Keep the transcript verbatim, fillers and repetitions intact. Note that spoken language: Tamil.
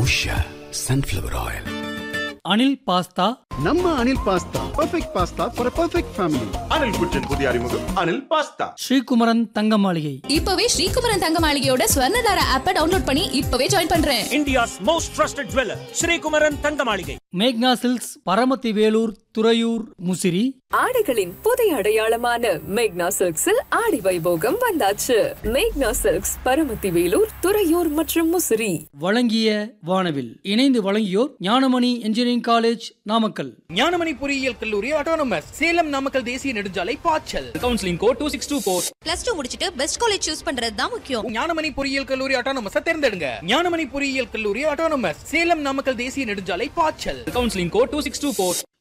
Usha Sunflower Oil. Anil pasta. நம்ம Anil pasta perfect pasta for a perfect family. Anil குச்சின் புதிய அறிமுகம் அனில் பாஸ்தா. ஸ்ரீகுமரன் தங்க மாளிகை. இப்பவே ஸ்ரீகுமரன் தங்க மாளிகையோட ஸ்வர்ணதாரா ஆப்பை டவுன்லோட் பண்ணி இப்பவே ஜாயின் பண்றேன். India's most trusted jeweller Sri Kumaran தங்க மாளிகை. மேக்னா சில்க்ஸ் பரமத்தி வேலூர் துறையூர் முசிறி. ஆடைகளின் புதிய அடையாளமான மேக்னா சில்க்ஸில் ஆடி வைபோகம் வந்தாச்சு. மேக்னா சில்க்ஸ் பரமத்தி வேலூர் துறையூர் மற்றும் முசிறி. வழங்கிய வானவில் இணைந்து வழங்கியோர் ஞானமணி இன்ஜினியரிங் காலேஜ் நாமக்கல். ஞானமணி பொறியியல் கல்லூரி ஆட்டோனமஸ் சேலம் நாமக்கல் தேசிய நெடுஞ்சாலை பாய்ச்சல். Counselling code two six two four. Plus two முடிச்சிட்டு பெஸ்ட் காலேஜ் சூஸ் பண்றது தான் முக்கியம். ஞானமணி பொறியியல் கல்லூரி ஆட்டோனமஸ் தேர்ந்தெடுங்க. ஞானமணி பொறியியல் கல்லூரி ஆட்டோனமஸ் சேலம் நாமக்கல் தேசிய நெடுஞ்சாலை பாய்ச்சல். Counselling code two six two four.